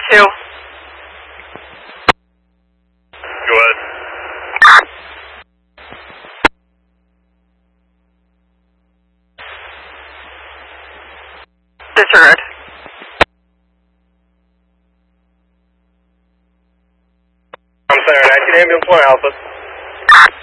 2. Go ahead. Disregard. I'm sorry, 19 ambulance 1 Alpha.